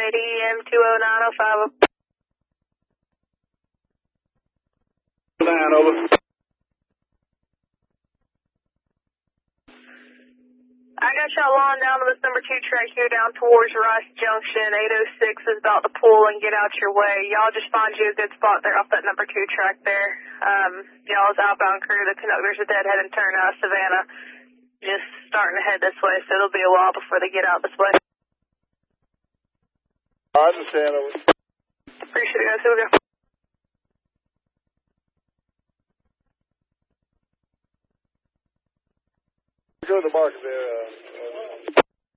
JDM 20905. 9, over. I got y'all on down to this number 2 track here down towards Rice Junction. 806 is about to pull and get out your way. Y'all just find you a good spot there off that number 2 track there. Y'all's outbound crew, the conductor's a deadhead and turn out of Savannah. Just starting to head this way, so it'll be a while before they get out this way. I understand, over. Appreciate it, guys. Here we go. Go to the market there,